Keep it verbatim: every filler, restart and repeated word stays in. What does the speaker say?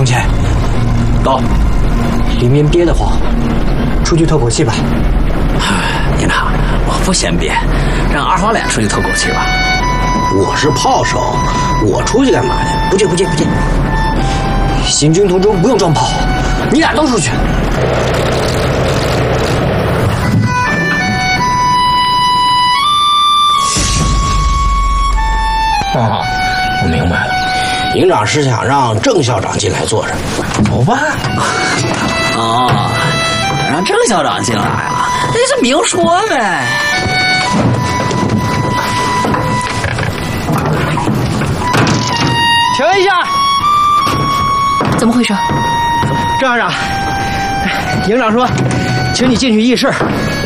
程前， 到， 里面憋得慌，出去透口气吧。 营长，我不嫌憋，让二花脸出去透口气吧。 我是炮手，我出去干嘛去？不去不去不去。 行军途中不用装炮，你俩都出去。 啊，我明白了， 营长是想让郑校长进来坐着。 走吧。 哦，让郑校长进来啊？那就明说呗。 请问一下， 怎么回事？ 郑校长，营长说，请你进去议事。